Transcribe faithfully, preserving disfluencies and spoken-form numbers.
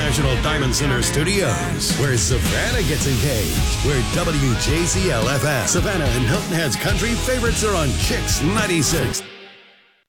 International Diamond Center Studios, where Savannah gets engaged, where W J Z L F M, Savannah and Hilton Head's country favorites are on Chicks ninety-six.